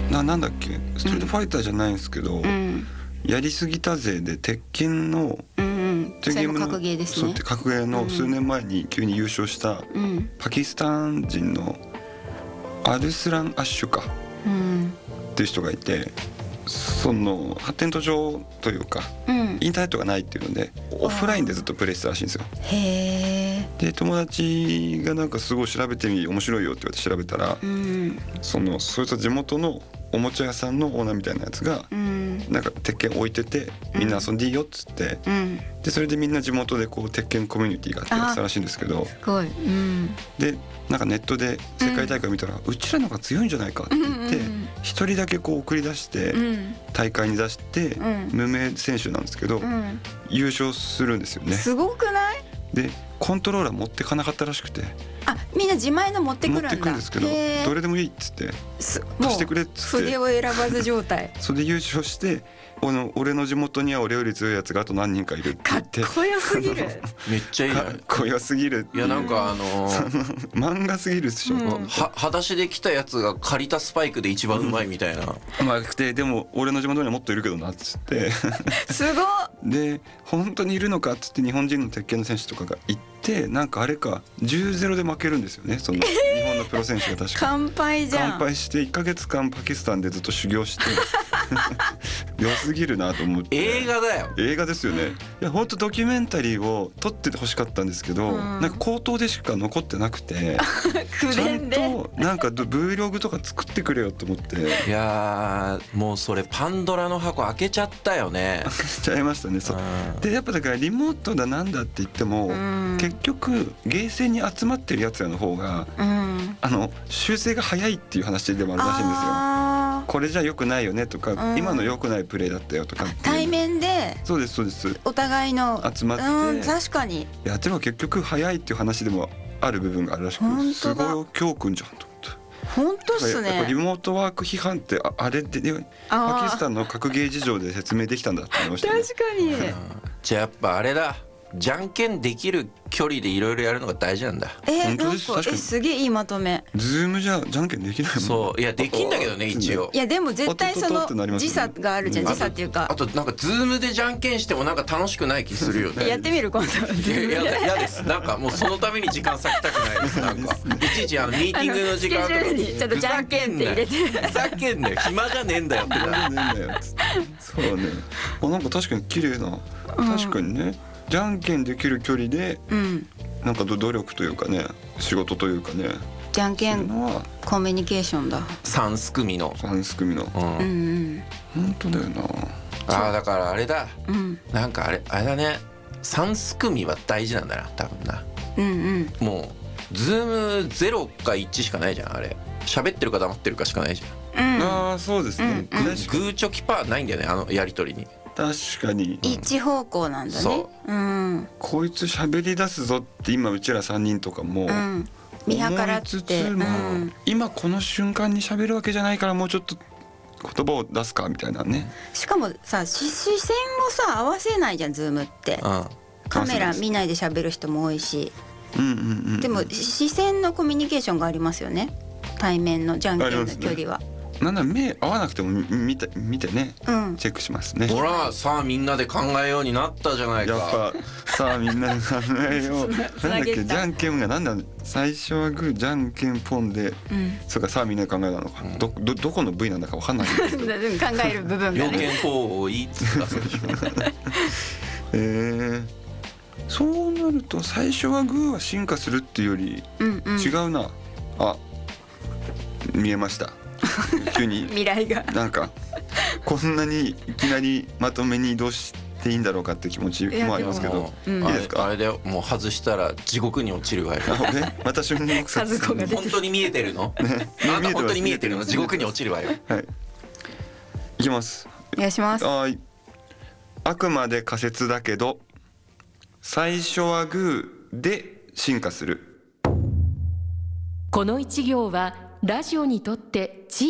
なんだっけ、ストリートファイターじゃないんですけど、やりすぎたぜで鉄拳の、 それも格ゲーですね。 そうって格ゲーの数年前に急に優勝したパキスタン人のアルスラン・アッシュか、っていう人がいて、その発展途上というか、インターネットがないっていうのでオフラインでずっとプレイしてたらしいんですよ。 へー。 で友達がなんかすごい調べてみ面白いよって言われて調べたら、そいつは地元のおもちゃ屋さんのオーナーみたいなやつが、なんか鉄拳置いててみんな遊んでいいよっつって、でそれでみんな地元でこう鉄拳コミュニティがあってやってたらしいんですけど、 すごい、 でなんかネットで世界大会見たら、うちらの方が強いんじゃないかって言って一人だけこう送り出して大会に出して、無名選手なんですけど、優勝するんですよね。 すごくない？ でコントローラー持ってかなかったらしくて、 みんな自前の持ってくるんだ。 持ってくるんですけど、どれでもいいっつって貸してくれっつって筆を選ばず状態それで優勝して、俺の地元には俺より強いやつがあと何人かいるって言って、 かっこよすぎるめっちゃいいね。 かっこよすぎる。 いやなんか漫画すぎるでしょ、 裸足で来たやつが借りたスパイクで一番うまいみたいなまあでも俺の地元にはもっといるけどなっつってすごっ。 で本当にいるのかっつって日本人の鉄拳の選手とかが行って、なんかあれか 10-0 で負けるんですよね、その日本のプロ選手が確か乾杯じゃん。 乾杯して1ヶ月間パキスタンでずっと修行して良すぎるなと思って。 映画だよ。 映画ですよね。いや本当ドキュメンタリーを撮っててほしかったんですけど、なんか口頭でしか残ってなくてちゃんとなんか Vlog とか作ってくれよと思って。 いやもうそれパンドラの箱開けちゃったよね。 開けちゃいましたね。そうでやっぱだからリモートだなんだって言っても、結局ゲーセンに集まってるやつらの方が、修正が早いっていう話でもあるらしいんですよ。これじゃ良くないよねとか、今の良くないプレーだったよとか対面でそうですそうです、 お互いの集まって、 確かにやっても結局早いっていう話でもある部分があるらしく、すごい教訓じゃんと思って。 本当っすね。 やっぱリモートワーク批判ってあれでパキスタンの格ゲー事情で説明できたんだって思いましたね。 確かにじゃあやっぱあれだ、じゃんけんできる距離でいろいろやるのが大事なんだ。 本当です。確かにすげえいいまとめ。 ズームじゃじゃんけんできないもん。 そういやできんだけどね一応。 いやでも絶対その時差があるじゃん。時差っていうか、 あとなんかズームでじゃんけんしてもなんか楽しくない気するよね。 やってみる今度。 嫌です。なんかもうそのために時間割きたくないです。なんかいちいちミーティングの時間とかにちょっとじゃんけんって入れて、 ふざけんなよ、暇じゃねえんだよってな。 そうね。なんか確かに綺麗な、確かにね、じゃんけんできる距離で、なんか努力というかね、仕事というかね、 じゃんけんコミュニケーションだ。 三すくみの本当だよな。 だからあれだ、なんかあれだね、三すくみは大事なんだな多分な。もうズーム0か1しかないじゃん。あれ喋ってるか黙ってるかしかないじゃん。 そうですね。 グーチョキパーないんだよね、あのやり取りに。 確かに一方向なんだね。 こいつ喋り出すぞって今うちら3人とかも見計らっ思いつて、 つも、今この瞬間に喋るわけじゃないからもうちょっと言葉を出すかみたいなね。 しかもさ視線をさ合わせないじゃんズームって。カメラ見ないで喋る人も多いし、でも視線のコミュニケーションがありますよね、対面のじゃんけんの距離は。 なんだ目合わなくても見てね、チェックしますね。 ほらさあみんなで考えようになったじゃないか。 やっぱさあみんなで考えようなんだっけ、じゃんけんがなんだ、最初はグーじゃんけんポンで、そうか、さあみんなで考えたのか、どこの部位なんだか分かんないけど考える部分が要件ね。 行為っつったそうでしょ。 そうなると最初はグーは進化するっていうより違うな。見えました急に未来がなんかこんなにいきなりまとめに移動していいんだろうかって気持ちもありますけど、いいですか。 あれでもう外したら地獄に落ちるわよ。 また瞬間和子が出て本当に見えてるの？あんた本当に見えてるの？地獄に落ちるわよ。 はい、いきます。 お願いします。 あくまで仮説だけど最初はグーで進化する。 この一行はラジオにとって